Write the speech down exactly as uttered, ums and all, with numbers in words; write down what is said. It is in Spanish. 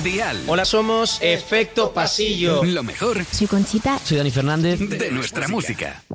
Dial. Hola, somos Efecto Pasillo. Lo mejor Soy Conchita. Soy Dani Fernández. de nuestra música.